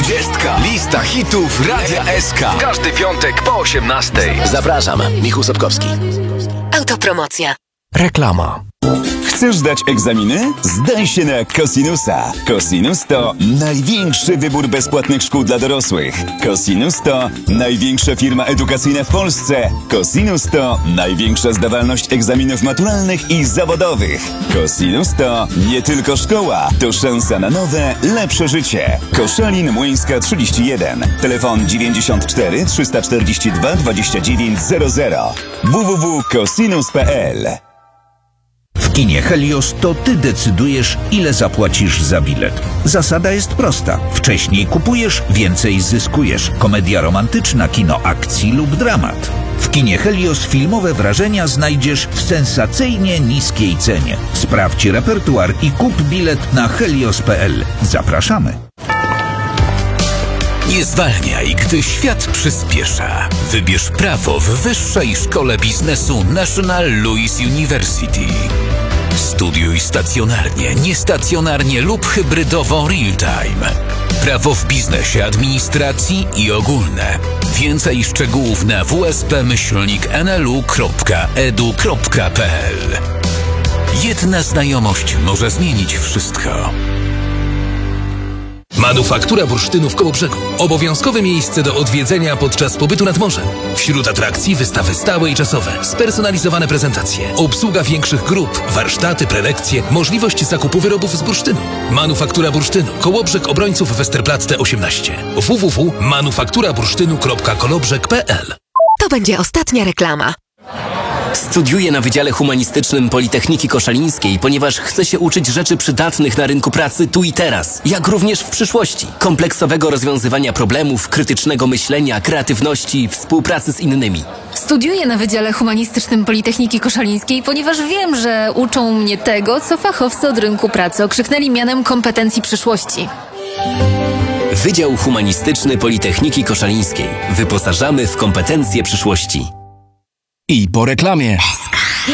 20. Lista hitów Radia SK. Każdy piątek po 18. Zapraszam, Michał Sobkowski. Autopromocja. Reklama. Chcesz zdać egzaminy? Zdaj się na Cosinusa. Cosinus to największy wybór bezpłatnych szkół dla dorosłych. Cosinus to największa firma edukacyjna w Polsce. Cosinus to największa zdawalność egzaminów maturalnych i zawodowych. Cosinus to nie tylko szkoła, to szansa na nowe, lepsze życie. Koszalin Młyńska 31. Telefon 94 342 2900. www.cosinus.pl. W kinie Helios to ty decydujesz, ile zapłacisz za bilet. Zasada jest prosta. Wcześniej kupujesz, więcej zyskujesz. Komedia romantyczna, kino akcji lub dramat. W kinie Helios filmowe wrażenia znajdziesz w sensacyjnie niskiej cenie. Sprawdź repertuar i kup bilet na helios.pl. Zapraszamy. Nie zwalniaj, gdy świat przyspiesza. Wybierz prawo w Wyższej Szkole Biznesu National Louis University. Studiuj stacjonarnie, niestacjonarnie lub hybrydowo real-time. Prawo w biznesie, administracji i ogólne. Więcej szczegółów na wsp-nlu.edu.pl. Jedna znajomość może zmienić wszystko. Manufaktura bursztynu w Kołobrzegu. Obowiązkowe miejsce do odwiedzenia podczas pobytu nad morzem. Wśród atrakcji wystawy stałe i czasowe, spersonalizowane prezentacje, obsługa większych grup, warsztaty, prelekcje, możliwość zakupu wyrobów z bursztynu. Manufaktura bursztynu. Kołobrzeg Obrońców Westerplatte 18. www.manufakturabursztynu.kolobrzeg.pl. To będzie ostatnia reklama. Studiuję na Wydziale Humanistycznym Politechniki Koszalińskiej, ponieważ chcę się uczyć rzeczy przydatnych na rynku pracy tu i teraz, jak również w przyszłości. Kompleksowego rozwiązywania problemów, krytycznego myślenia, kreatywności, współpracy z innymi. Studiuję na Wydziale Humanistycznym Politechniki Koszalińskiej, ponieważ wiem, że uczą mnie tego, co fachowcy od rynku pracy okrzyknęli mianem kompetencji przyszłości. Wydział Humanistyczny Politechniki Koszalińskiej. Wyposażamy w kompetencje przyszłości. I po reklamie.